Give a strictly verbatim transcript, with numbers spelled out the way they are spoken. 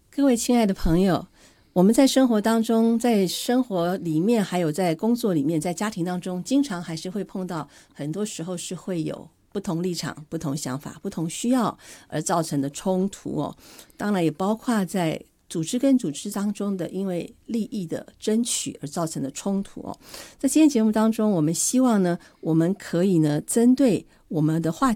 各位亲爱的朋友，我们在生活当中，在生活里面，还有在工作里面，在家庭当中，经常还是会碰到，很多时候是会有不同立场、不同想法、不同需要而造成的冲突哦。当然也包括在组织跟组织当中的因为利益的争取而造成的冲突哦。在今天节目当中，我们希望呢，我们可以呢，针对我们的话